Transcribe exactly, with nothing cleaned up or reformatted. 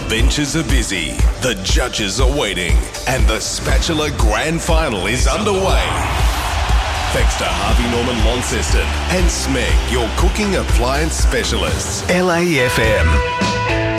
benches are busy, the judges are waiting, and the Spatula Grand Final is underway. Thanks to Harvey Norman Launceston and Smeg, your cooking appliance specialists. L A F M.